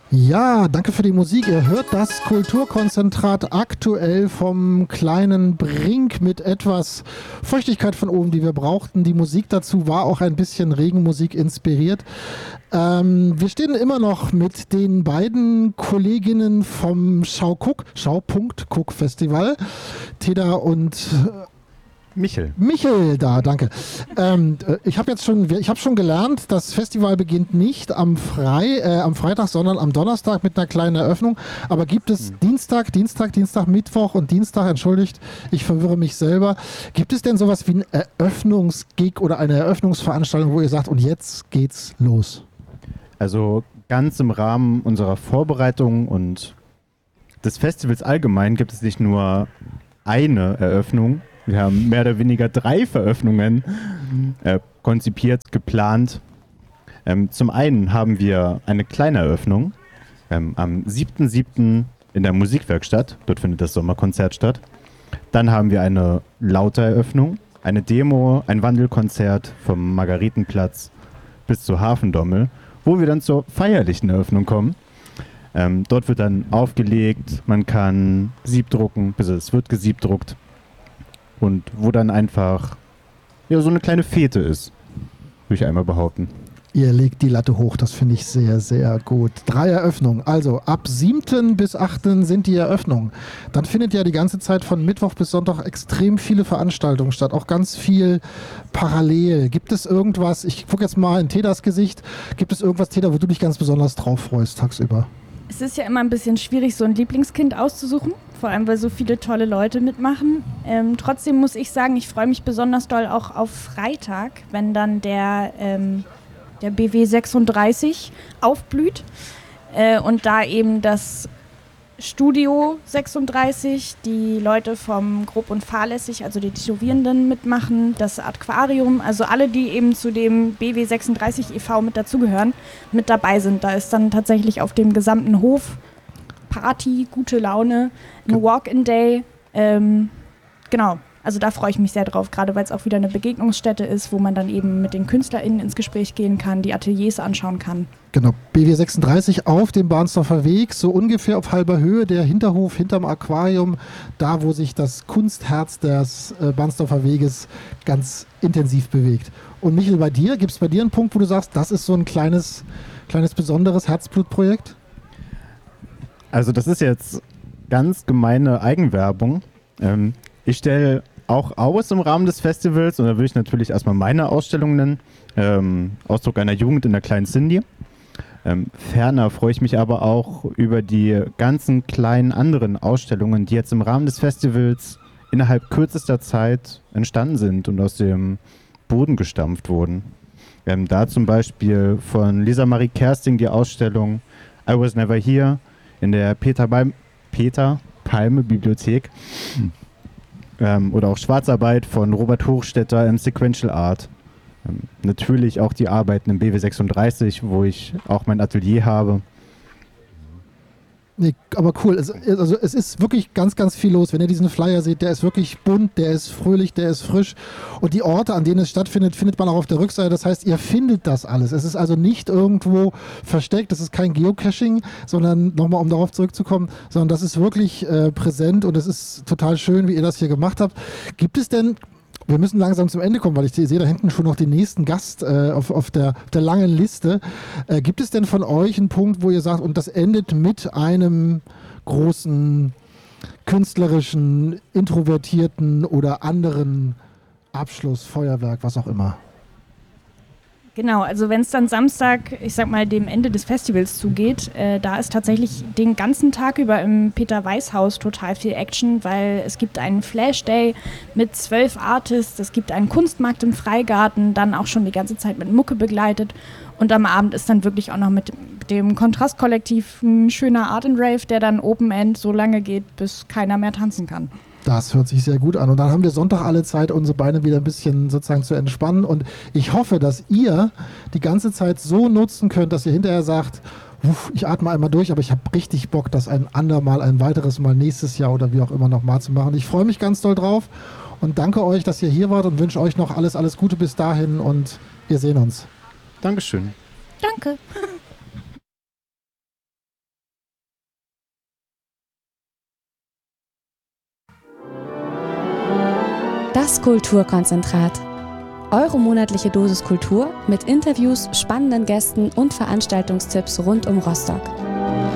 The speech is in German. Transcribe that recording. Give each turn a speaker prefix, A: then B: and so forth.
A: Ja, danke für die Musik. Ihr hört das Kulturkonzentrat aktuell vom kleinen Brink mit etwas Feuchtigkeit von oben, die wir brauchten. Die Musik dazu war auch ein bisschen Regenmusik inspiriert. Wir stehen immer noch mit den beiden Kolleginnen vom Schaupunkt Festival, Teda und Michel da, danke. Ich habe schon gelernt, das Festival beginnt nicht am Freitag, sondern am Donnerstag mit einer kleinen Eröffnung. Aber gibt es Dienstag, Mittwoch und Dienstag, entschuldigt, ich verwirre mich selber. Gibt es denn sowas wie ein Eröffnungsgig oder eine Eröffnungsveranstaltung, wo ihr sagt, und jetzt geht's los?
B: Also ganz im Rahmen unserer Vorbereitung und des Festivals allgemein gibt es nicht nur eine Eröffnung. Wir haben mehr oder weniger 3 Veröffnungen konzipiert, geplant. Zum einen haben wir eine kleine Eröffnung am 7.7. in der Musikwerkstatt. Dort findet das Sommerkonzert statt. Dann haben wir eine laute Eröffnung, eine Demo, ein Wandelkonzert vom Margaretenplatz bis zur Hafendommel, wo wir dann zur feierlichen Eröffnung kommen. Dort wird dann aufgelegt, man kann siebdrucken, bis es wird gesiebdruckt. Und wo dann einfach so eine kleine Fete ist, würde ich einmal behaupten.
A: Ihr legt die Latte hoch, das finde ich sehr, sehr gut. 3 Eröffnungen, also ab 7. bis 8. sind die Eröffnungen. Dann findet ja die ganze Zeit von Mittwoch bis Sonntag extrem viele Veranstaltungen statt, auch ganz viel parallel. Gibt es irgendwas, ich gucke jetzt mal in Tedas Gesicht, gibt es irgendwas, Teda, wo du dich ganz besonders drauf freust tagsüber?
C: Es ist ja immer ein bisschen schwierig, so ein Lieblingskind auszusuchen, vor allem weil so viele tolle Leute mitmachen. Trotzdem muss ich sagen, ich freue mich besonders doll auch auf Freitag, wenn dann der BW 36 aufblüht und da eben das Studio 36, die Leute vom Grob und Fahrlässig, also die Tätowierenden mitmachen, das Aquarium, also alle, die eben zu dem BW 36 e.V. mit dazugehören, mit dabei sind. Da ist dann tatsächlich auf dem gesamten Hof Party, gute Laune, eine Walk-in-Day, genau. Also da freue ich mich sehr drauf, gerade weil es auch wieder eine Begegnungsstätte ist, wo man dann eben mit den KünstlerInnen ins Gespräch gehen kann, die Ateliers anschauen kann.
A: Genau, BW 36 auf dem Bahnsdorfer Weg, so ungefähr auf halber Höhe, der Hinterhof hinterm Aquarium, da wo sich das Kunstherz des Bahnsdorfer Weges ganz intensiv bewegt. Und Michel, bei dir, gibt es bei dir einen Punkt, wo du sagst, das ist so ein kleines besonderes Herzblutprojekt?
B: Also das ist jetzt ganz gemeine Eigenwerbung. Ich stelle auch aus im Rahmen des Festivals und da will ich natürlich erstmal meine Ausstellung nennen. Ausdruck einer Jugend in der kleinen Cindy. Ferner freue ich mich aber auch über die ganzen kleinen anderen Ausstellungen, die jetzt im Rahmen des Festivals innerhalb kürzester Zeit entstanden sind und aus dem Boden gestampft wurden. Da zum Beispiel von Lisa Marie Kersting die Ausstellung I Was Never Here in der Peter Palme Bibliothek. Oder auch Schwarzarbeit von Robert Hochstetter im Sequential Art. Natürlich auch die Arbeiten im BW 36, wo ich auch mein Atelier habe.
A: Nee, aber cool. Also es ist wirklich ganz, ganz viel los. Wenn ihr diesen Flyer seht, der ist wirklich bunt, der ist fröhlich, der ist frisch. Und die Orte, an denen es stattfindet, findet man auch auf der Rückseite. Das heißt, ihr findet das alles. Es ist also nicht irgendwo versteckt. Das ist kein Geocaching, sondern nochmal, um darauf zurückzukommen, sondern das ist wirklich präsent und es ist total schön, wie ihr das hier gemacht habt. Gibt es denn, wir müssen langsam zum Ende kommen, weil ich sehe da hinten schon noch den nächsten Gast auf der langen Liste. Gibt es denn von euch einen Punkt, wo ihr sagt, und das endet mit einem großen, künstlerischen, introvertierten oder anderen Abschluss, Feuerwerk, was auch immer?
C: Genau, also wenn es dann Samstag, ich sag mal, dem Ende des Festivals zugeht, da ist tatsächlich den ganzen Tag über im Peter-Weiß-Haus total viel Action, weil es gibt einen Flash-Day mit 12 Artists, es gibt einen Kunstmarkt im Freigarten, dann auch schon die ganze Zeit mit Mucke begleitet und am Abend ist dann wirklich auch noch mit dem Kontrastkollektiv ein schöner Art and Rave, der dann Open End so lange geht, bis keiner mehr tanzen kann.
A: Das hört sich sehr gut an. Und dann haben wir Sonntag alle Zeit, unsere Beine wieder ein bisschen sozusagen zu entspannen. Und ich hoffe, dass ihr die ganze Zeit so nutzen könnt, dass ihr hinterher sagt, ich atme einmal durch, aber ich habe richtig Bock, das ein andermal, ein weiteres Mal nächstes Jahr oder wie auch immer nochmal zu machen. Ich freue mich ganz doll drauf und danke euch, dass ihr hier wart und wünsche euch noch alles Gute bis dahin und wir sehen uns.
B: Dankeschön.
C: Danke.
D: Das Kulturkonzentrat. Eure monatliche Dosis Kultur mit Interviews, spannenden Gästen und Veranstaltungstipps rund um Rostock.